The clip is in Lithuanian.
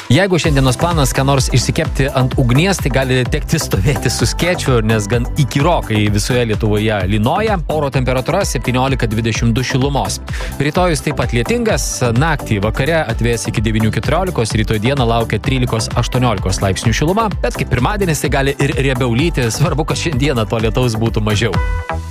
Jeigu šiandienos planas, ką nors išsikepti ant ugnies, tai gali tekti stovėti su skėčiu, nes gan įkyrokai visoje Lietuvoje lynoja. Oro temperatūra 17-22 šilumos. Rytojus taip pat lietingas, naktį vakare atvės iki 9-14, rytoj dieną laukia 13-18 laipsnių šiluma, bet kaip pirmadienis tai gali ir riebiau lyti, svarbu, kad šiandieną to lietaus būtų mažiau.